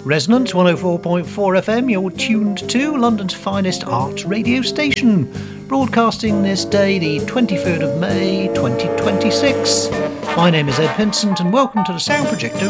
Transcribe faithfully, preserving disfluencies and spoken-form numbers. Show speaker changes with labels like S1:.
S1: Resonance one oh four point four F M, you're tuned to London's finest art radio station, broadcasting this day, the twenty-third of May, twenty twenty-six. My name is Ed Pinsent, and welcome to the Sound Projector